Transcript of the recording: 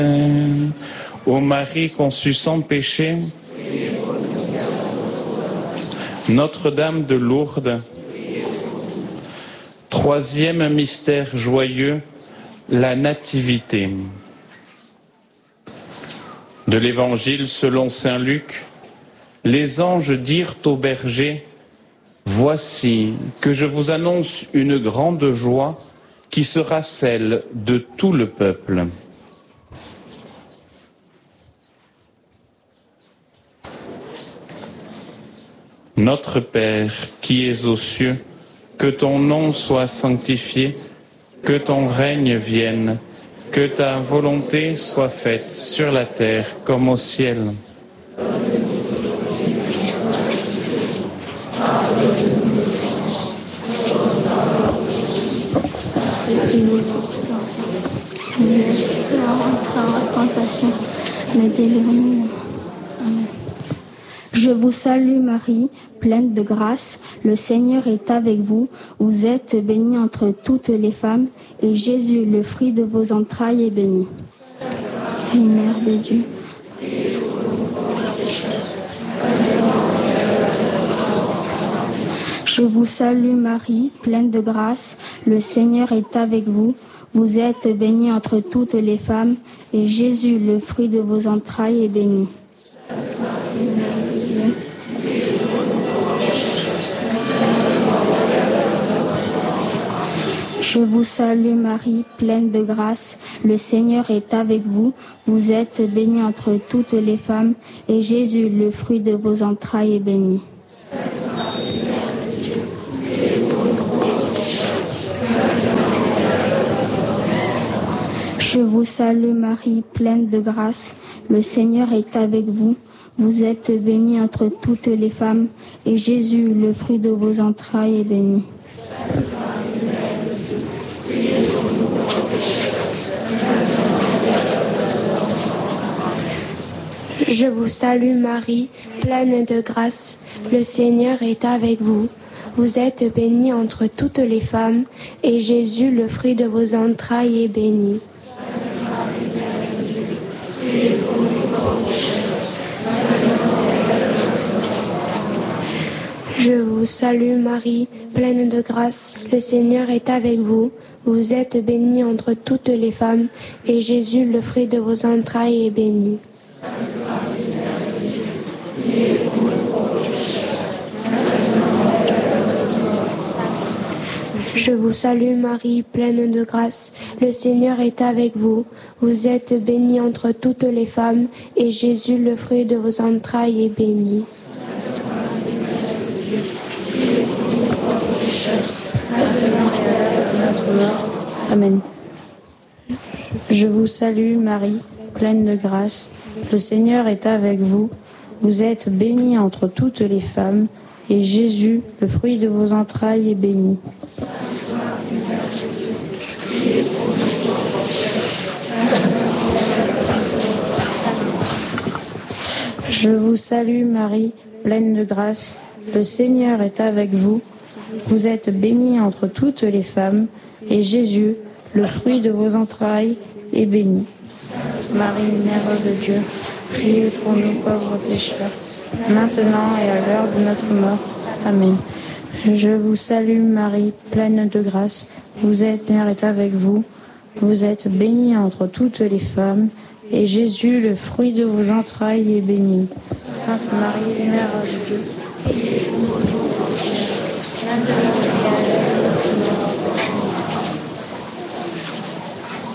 Ô Marie conçue sans péché, Notre-Dame de Lourdes, troisième mystère joyeux, la Nativité. De l'Évangile selon saint Luc, les anges dirent aux bergers, « Voici que je vous annonce une grande joie qui sera celle de tout le peuple. » Notre Père, qui es aux cieux, que ton nom soit sanctifié, que ton règne vienne, que ta volonté soit faite sur la terre comme au ciel. Mais délivrez-nous. Amen. Je vous salue Marie, pleine de grâce, le Seigneur est avec vous. Vous êtes bénie entre toutes les femmes, et Jésus, le fruit de vos entrailles, est béni. Et Mère de Dieu, je vous salue Marie, pleine de grâce, le Seigneur est avec vous. Vous êtes bénie entre toutes les femmes, et Jésus, le fruit de vos entrailles, est béni. Je vous salue Marie, pleine de grâce, le Seigneur est avec vous. Vous êtes bénie entre toutes les femmes, et Jésus, le fruit de vos entrailles, est béni. Je vous salue Marie, pleine de grâce, le Seigneur est avec vous. Vous êtes bénie entre toutes les femmes, et Jésus, le fruit de vos entrailles, est béni. Je vous salue Marie, pleine de grâce, le Seigneur est avec vous. Vous êtes bénie entre toutes les femmes, et Jésus, le fruit de vos entrailles, est béni. Je vous salue Marie, pleine de grâce, le Seigneur est avec vous. Vous êtes bénie entre toutes les femmes, et Jésus, le fruit de vos entrailles, est béni. Je vous salue Marie, pleine de grâce, le Seigneur est avec vous. Vous êtes bénie entre toutes les femmes, et Jésus, le fruit de vos entrailles, est béni. Amen. Je vous salue Marie, pleine de grâce, le Seigneur est avec vous. Vous êtes bénie entre toutes les femmes, et Jésus, le fruit de vos entrailles, est béni. Je vous salue Marie, pleine de grâce, le Seigneur est avec vous. Vous êtes bénie entre toutes les femmes, et Jésus, le fruit de vos entrailles, est béni. Marie, Mère de Dieu, priez pour nous pauvres pécheurs, maintenant et à l'heure de notre mort. Amen. Je vous salue Marie, pleine de grâce, le Seigneur est avec vous. Vous êtes bénie entre toutes les femmes, et Jésus, le fruit de vos entrailles, est béni. Sainte Marie, Mère de Dieu, priez pour nous.